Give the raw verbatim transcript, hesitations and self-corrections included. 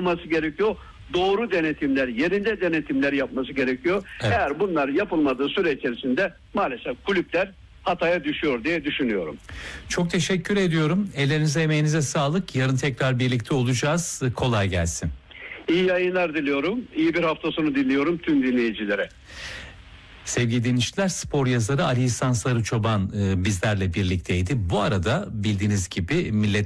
yapılması gerekiyor. Doğru denetimler, yerinde denetimler yapması gerekiyor. Evet. Eğer bunlar yapılmadığı süre içerisinde maalesef kulüpler hataya düşüyor diye düşünüyorum. Çok teşekkür ediyorum. Ellerinize emeğinize sağlık. Yarın tekrar birlikte olacağız. Kolay gelsin. İyi yayınlar diliyorum. İyi bir hafta sonu diliyorum tüm dinleyicilere. Sevgili dinleyiciler, spor yazarı Ali İhsan Sarıçoban e, bizlerle birlikteydi. Bu arada bildiğiniz gibi Millet